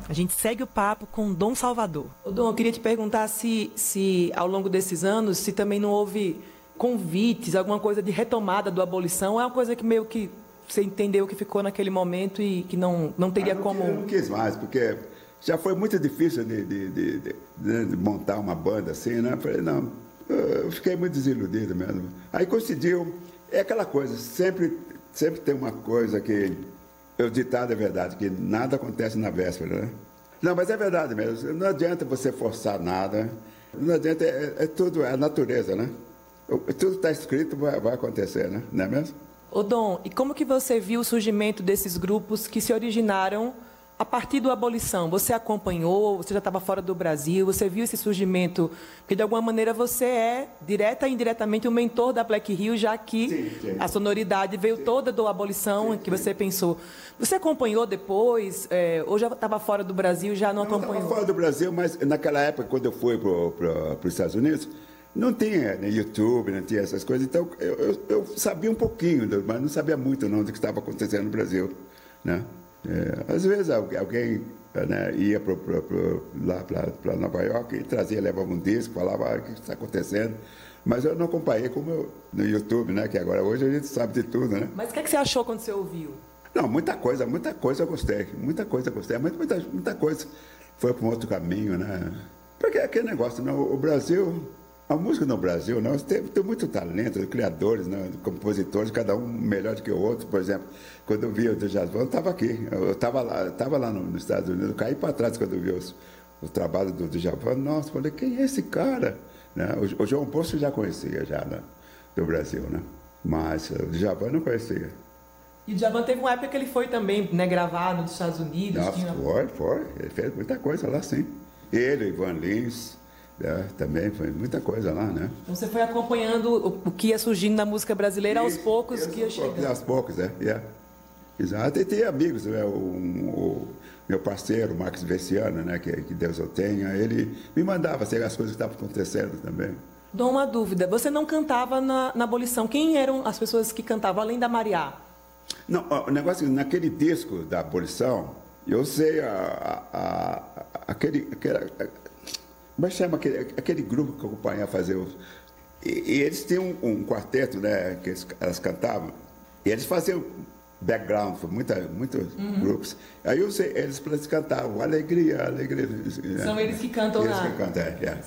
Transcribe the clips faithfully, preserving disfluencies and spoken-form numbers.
A gente segue o papo com Dom Salvador. Ô, Dom, eu queria te perguntar se, se, ao longo desses anos, se também não houve convites, alguma coisa de retomada do abolição, é uma coisa que meio que você entendeu que ficou naquele momento e que não, não teria ah, não, como... Eu não quis mais, porque já foi muito difícil de, de, de, de, de montar uma banda assim, né? Eu falei, não, eu fiquei muito desiludido mesmo. Aí coincidiu, é aquela coisa, sempre, sempre tem uma coisa que... O ditado é verdade, que nada acontece na véspera, né? Não, mas é verdade mesmo. Não adianta você forçar nada. Não adianta, é, é tudo, é a natureza, né? Tudo está escrito, vai, vai acontecer, né? Não é mesmo? Ô Dom, e como que você viu o surgimento desses grupos que se originaram a partir do abolição? Você acompanhou, você já estava fora do Brasil, você viu esse surgimento? Porque, de alguma maneira, você é, direta e indiretamente, o mentor da Black Hill, já que sim, sim. a sonoridade veio sim. toda do abolição, sim, que sim. você pensou. Você acompanhou depois, é, ou já estava fora do Brasil, já não, não acompanhou? Eu estava fora do Brasil, mas naquela época, quando eu fui para os Estados Unidos, não tinha né, YouTube, não tinha essas coisas, então eu, eu, eu sabia um pouquinho, mas não sabia muito não do que estava acontecendo no Brasil, né? É, às vezes alguém né, ia pro, pro, pro, lá para Nova York e trazia, levava um disco, falava ah, o que está acontecendo, mas eu não acompanhei como eu, no YouTube, né? Que agora hoje a gente sabe de tudo, né? Mas o que, é que você achou quando você ouviu? Não, muita coisa, muita coisa eu gostei, muita coisa eu gostei, mas muita, muita coisa foi para um outro caminho, né? Porque é aquele negócio, né? O Brasil, a música no Brasil, né? Tem, tem muito talento, criadores, né? Compositores, cada um melhor do que o outro. Por exemplo, quando eu vi o Djavan, eu estava aqui, eu estava lá, estava lá no, nos Estados Unidos, eu caí para trás quando eu vi os, o trabalho do Djavan, nossa, falei, quem é esse cara? Né? O, o João Bosco já conhecia, já, né? Do Brasil, né? Mas o Djavan eu não conhecia. E o Djavan teve uma época que ele foi também, né, gravar nos Estados Unidos. Nossa, tinha... foi, foi. Ele fez muita coisa lá, sim. Ele, Ivan Lins, né, também foi muita coisa lá, né? Então você foi acompanhando o, o que ia surgindo na música brasileira aos Isso, poucos isso, que ia chegando. Aos poucos, é. Yeah. Exato. E tem amigos, né? o, o meu parceiro, Marcos Vessiano, né? Que, que Deus o tenha, ele me mandava assim, as coisas que estavam acontecendo também. Dou uma dúvida, você não cantava na, na abolição. Quem eram as pessoas que cantavam, além da Mariá? Não, o negócio, naquele disco da abolição, eu sei a, a, a, aquele, aquele, como é que chama aquele, aquele grupo que acompanhava fazer os... E, e eles tinham um, um quarteto, né, que eles, elas cantavam, e eles faziam background para muita, muitos uhum. grupos. Aí eu sei, eles, eles cantavam Alegria, Alegria. São eles que cantam eles lá. Eles que cantam, é. é.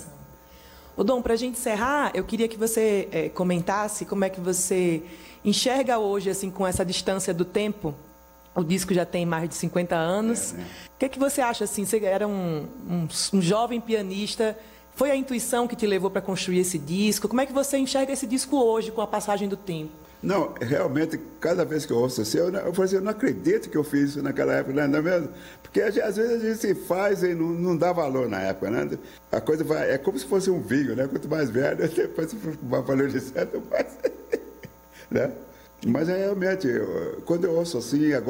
Ô Dom, para a gente encerrar, eu queria que você é, comentasse como é que você enxerga hoje, assim, com essa distância do tempo. O disco já tem mais de cinquenta anos. É, né? O que é que você acha, assim, você era um, um, um jovem pianista, foi a intuição que te levou para construir esse disco? Como é que você enxerga esse disco hoje, com a passagem do tempo? Não, realmente, cada vez que eu ouço assim, eu, eu, assim, eu não acredito que eu fiz isso naquela época, não é mesmo? Porque às vezes a gente se faz e não, não dá valor na época, né? A coisa vai, é como se fosse um vinho, né? Quanto mais velho, depois você vai valorizando mais, né? Mas é realmente, eu, quando eu ouço assim, agora